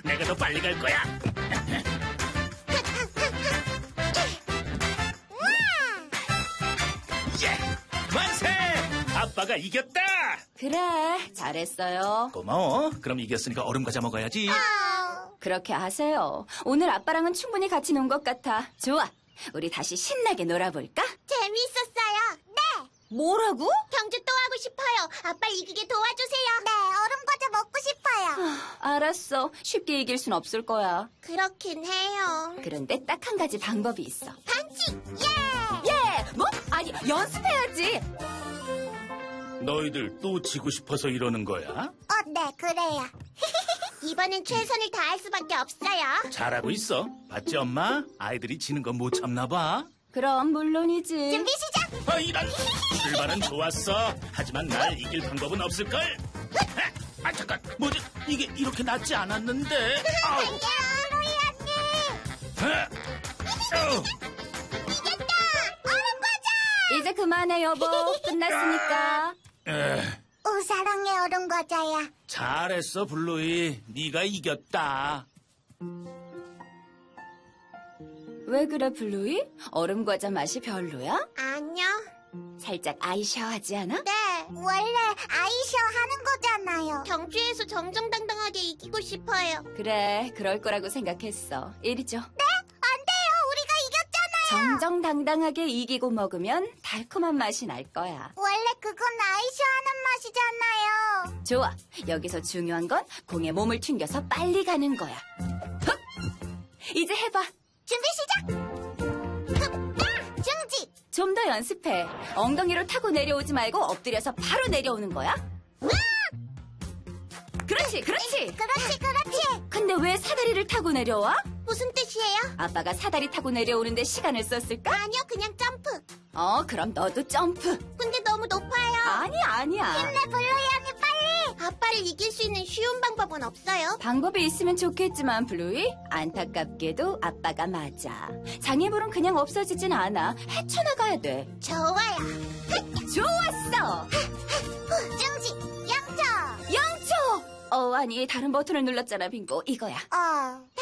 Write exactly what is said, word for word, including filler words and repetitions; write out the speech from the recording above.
내가 더 빨리 갈 거야. 예, 만세! 아빠가 이겼다. 그래, 잘했어요. 고마워. 그럼 이겼으니까 얼음 과자 먹어야지. 그렇게 하세요. 오늘 아빠랑은 충분히 같이 논 것 같아. 좋아, 우리 다시 신나게 놀아볼까? 재미있었어요. 네. 뭐라고? 경주 또 하고 싶어요. 아빠 이기게 도와주세요. 네, 얼음 과자 먹고 싶어요. 알았어. 쉽게 이길 순 없을 거야. 그렇긴 해요. 그런데 딱 한 가지 방법이 있어. 반칙! 예! 예! 뭐? 아니, 연습해야지. 너희들 또 지고 싶어서 이러는 거야? 어, 네, 그래요. 이번엔 최선을 다할 수밖에 없어요. 잘하고 있어. 봤지, 엄마? 아이들이 지는 건 못 참나 봐. 그럼 물론이지. 준비 시작! 아, 이런. 출발은 좋았어. 하지만 날 이길 방법은 없을걸. 아, 잠깐. 뭐지? 이게 이렇게 낮지 않았는데. 아우. 안녕, 로이 언니! 아, 아우. 이겼다! 얼음 과자! 이제 그만해, 여보. 끝났으니까. 에, 오, 사랑해, 얼음 과자야. 잘했어, 블루이. 네가 이겼다. 왜 그래, 블루이? 얼음 과자 맛이 별로야? 아니요. 살짝 아이셔하지 않아? 네, 원래 아이셔 하는 거잖아요. 경주에서 정정당당하게 이기고 싶어요. 그래, 그럴 거라고 생각했어. 이리 줘. 네? 안 돼요. 우리가 이겼잖아요. 정정당당하게 이기고 먹으면 달콤한 맛이 날 거야. 원래 그건 아이셔 하는 맛이잖아요. 좋아. 여기서 중요한 건 공에 몸을 튕겨서 빨리 가는 거야. 흡! 이제 해봐. 준비 시작! 흡! 중지! 좀 더 연습해. 엉덩이로 타고 내려오지 말고 엎드려서 바로 내려오는 거야. 그렇지, 그렇지. 그렇지, 그렇지. 근데 왜 사다리를 타고 내려와? 무슨 뜻이에요? 아빠가 사다리 타고 내려오는데 시간을 썼을까? 아니요, 그냥 점프. 어, 그럼 너도 점프. 근데 너무 높아요. 아니, 아니야. 힘내, 블루이 언니, 빨리! 아빠를 이길 수 있는 쉬운 방법은 없어요? 방법이 있으면 좋겠지만, 블루이, 안타깝게도 아빠가 맞아. 장애물은 그냥 없어지진 않아. 헤쳐나가야 돼. 좋아요. 좋았어! 후, 중지! 영점! 영초! 어, 아니, 다른 버튼을 눌렀잖아, 빙고. 이거야. 어...